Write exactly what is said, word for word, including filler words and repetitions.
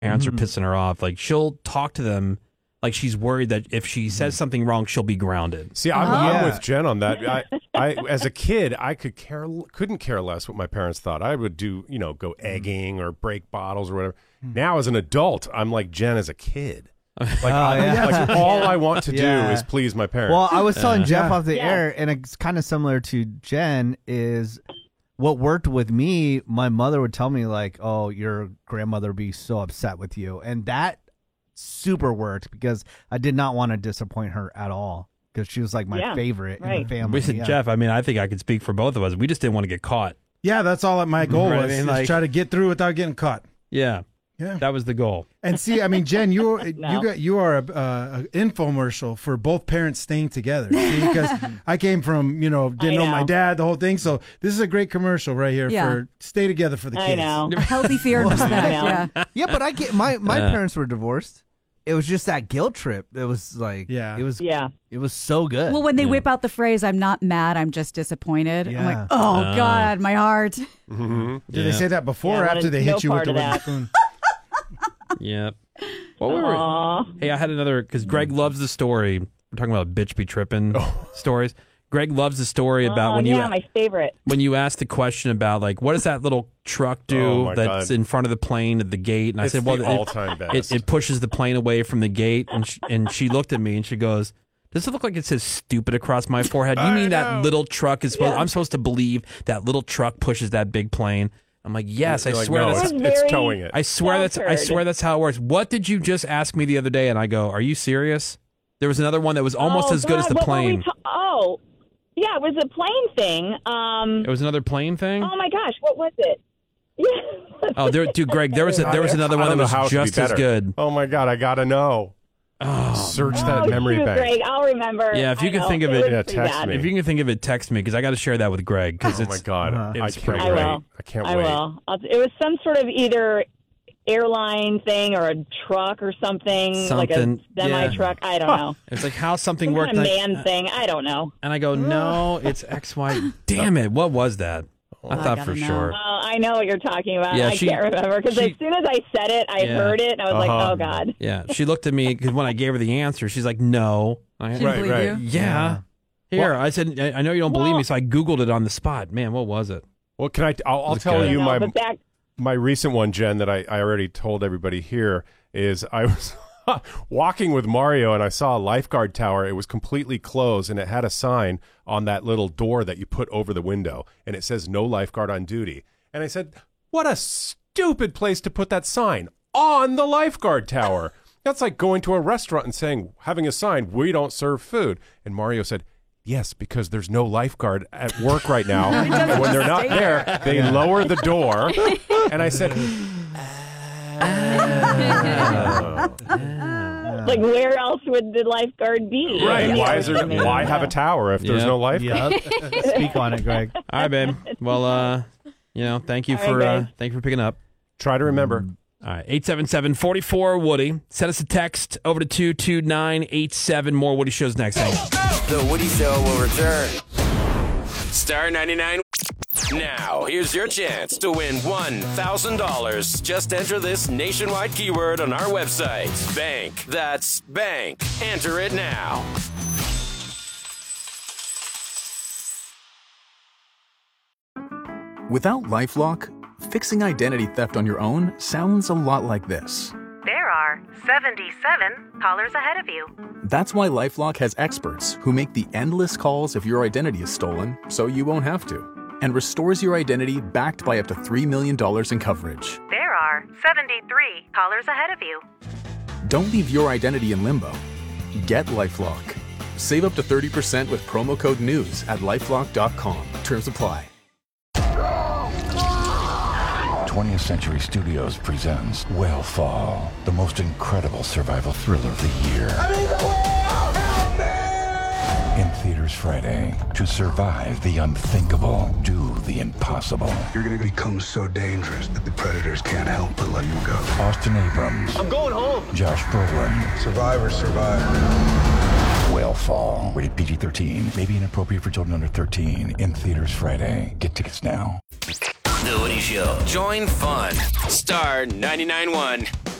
parents Mm-hmm. are pissing her off. Like she'll talk to them like she's worried that if she says something wrong, she'll be grounded. See, I'm, Oh. I'm Yeah. with Jen on that. I, I, as a kid, I could care, couldn't care less what my parents thought. I would do, you know, go egging or break bottles or whatever. Now, as an adult, I'm like Jen as a kid. Like, I, yeah. like all I want to do Yeah. is please my parents. Well, I was telling Jeff Yeah. off the Yeah. air, and it's kind of similar to Jen, is what worked with me. My mother would tell me, like, oh, your grandmother would be so upset with you. And that super worked because I did not want to disappoint her at all because she was like my Yeah, favorite in right. the family. We said, Yeah. Jeff, I mean, I think I could speak for both of us. We just didn't want to get caught. Yeah, that's all my goal Right, was. I mean, is like- try to get through without getting caught. Yeah, Yeah. that was the goal. And see, I mean, Jen, you No. you got you are a, uh, a infomercial for both parents staying together. See, because I came from you know didn't I know. know. my dad, the whole thing. So this is a great commercial right here Yeah. for stay together for the I kids. know. Healthy fear and respect. I know. Yeah. Yeah, but I get my my Yeah. parents were divorced. It was just that guilt trip. It was like, Yeah. it was, Yeah. it was so good. Well, when they Yeah. whip out the phrase, I'm not mad, I'm just disappointed. I'm Yeah. like, oh, Uh. God, my heart. mm-hmm. Did Yeah. they say that before Yeah, or I after wanted they no hit you with part the of wooden that. spoon? Yep. Well, we were, Aw. hey, I had another, because Greg loves the story. We're talking about bitch be tripping stories. Greg loves the story about Oh, when yeah, you my favorite. when you asked the question about like what does that little truck do Oh, my that's God. in front of the plane at the gate, and It's I said, well, the it- all-time best. It, it pushes the plane away from the gate, and she, and she looked at me and she goes, "Does it look like it says stupid across my forehead? You mean that little truck is supposed? Yeah. I'm supposed to believe that little truck pushes that big plane?" I'm like, "Yes, I You're like, swear no, that's it's, was it's very- towing it. I swear that's I Sheltered. swear that's how it works." What did you just ask me the other day? And I go, "Are you serious?" There was another one that was almost Oh, as good as God, the what were we plane. ta- oh, yeah, it was a plane thing. Um, It was another plane thing. oh my gosh, what was it? Yeah. Oh, there, dude, Greg, there was a, there was another I one that don't know was how it could be just as better. good. Oh my God, I gotta know. Oh, Search Oh, that memory shoot, bank. Greg, I'll remember. Yeah, if you I can know, think of it- was Yeah, pretty text bad. me. if you can think of it, text me because I got to share that with Greg because Oh it's my God, Uh-huh. I It was can't pretty wait. I will. I can't I wait. will. I'll, it was some sort of either airline thing or a truck or something, like Something, a semi truck. I don't know. it's like how something Some worked. kind of like- man thing. I don't know. and I go, no, it's X Y. Damn it, what was that? I I thought gotta for know. sure. Uh, I know what you're talking about. Yeah, I she- can't remember because she- as soon as I said it, I Yeah. heard it and I was Uh-huh. like, "Oh God!" Yeah, she looked at me because when I gave her the answer, she's like, no. I, She didn't Right, believe right. you. yeah. Here, I said, I I know you don't believe me, Well- so I Googled it on the spot. Man, what was it? Well, can I? I'll, I'll Look tell good. I you don't know, my but back my recent one, Jen, that I, I already told everybody here is I was walking with Mario and I saw a lifeguard tower. It was completely closed and it had a sign on that little door that you put over the window and it says no lifeguard on duty. And I said, what a stupid place to put that sign on the lifeguard tower. That's like going to a restaurant and saying, having a sign, we don't serve food. And Mario said, yes, because there's no lifeguard at work right now. And when they're not there, they lower the door. And I said, like, where else would the lifeguard be? right, Yeah. why is there, why have a tower if there's Yeah. no lifeguard? Yep. Speak on it, Greg. All right, babe. Well, uh, you know, thank you All right, for uh, babe. thank you for picking up. Try to remember. All right, eight seven seven, four four, Woody. Send us a text over to two two nine eight seven. More Woody Shows next. Thanks. The Woody Show will return. Star ninety-nine. Now, here's your chance to win one thousand dollars. Just enter this nationwide keyword on our website. Bank. That's bank. Enter it now. Without LifeLock, fixing identity theft on your own sounds a lot like this. There are seventy-seven callers ahead of you. That's why LifeLock has experts who make the endless calls if your identity is stolen so you won't have to, and restores your identity backed by up to three million dollars in coverage. There are seventy-three callers ahead of you. Don't leave your identity in limbo. Get LifeLock. Save up to thirty percent with promo code NEWS at lifelock dot com. Terms apply. twentieth Century Studios presents Whale the most incredible survival thriller of the year. In theaters Friday. To survive the unthinkable, do the impossible. You're gonna become so dangerous that the predators can't help but let you go. Austin Abrams. I'm going home. Josh Brolin. Survivors survive. Whalefall. Rated P G thirteen. May be inappropriate for children under thirteen. In theaters Friday. Get tickets now. The Woody Show. Join fun. Star ninety-nine point one.